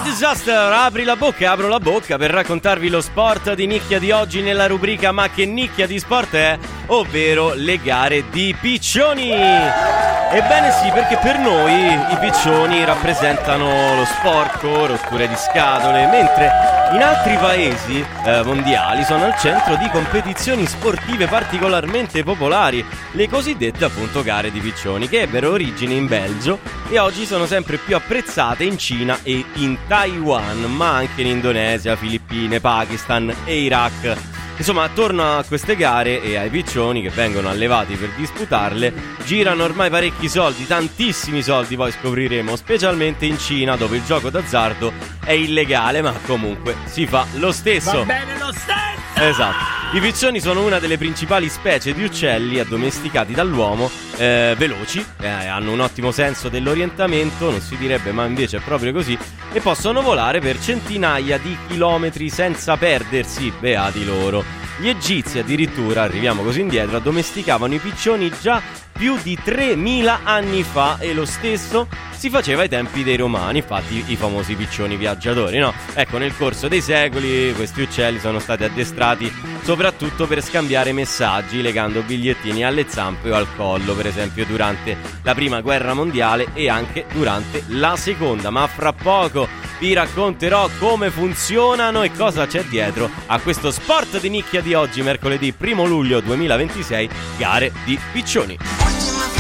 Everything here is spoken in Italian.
Disaster, apri la bocca, apro la bocca per raccontarvi lo sport di nicchia di oggi nella rubrica Ma che nicchia di sport è? Ovvero le gare di piccioni. Ebbene sì, perché per noi i piccioni rappresentano lo sporco, rotture di scatole, mentre in altri paesi mondiali sono al centro di competizioni sportive particolarmente popolari, le cosiddette appunto gare di piccioni, che ebbero origine in Belgio e oggi sono sempre più apprezzate in Cina e in Taiwan, ma anche in Indonesia, Filippine, Pakistan e Iraq. Insomma, attorno a queste gare e ai piccioni che vengono allevati per disputarle girano ormai parecchi soldi, tantissimi soldi, poi scopriremo, specialmente in Cina, dove il gioco d'azzardo è illegale, ma comunque si fa lo stesso. Va bene lo stesso! Esatto. I piccioni sono una delle principali specie di uccelli addomesticati dall'uomo, veloci, hanno un ottimo senso dell'orientamento, non si direbbe ma invece è proprio così, e possono volare per centinaia di chilometri senza perdersi, beati loro. Gli egizi addirittura, arriviamo così indietro, addomesticavano i piccioni già più di 3000 anni fa e lo stesso si faceva ai tempi dei romani, infatti i famosi piccioni viaggiatori, no? Ecco, nel corso dei secoli questi uccelli sono stati addestrati soprattutto per scambiare messaggi legando bigliettini alle zampe o al collo, per esempio durante la prima guerra mondiale e anche durante la seconda. Ma fra poco vi racconterò come funzionano e cosa c'è dietro a questo sport di nicchia di oggi, mercoledì 1 luglio 2026, gare di piccioni.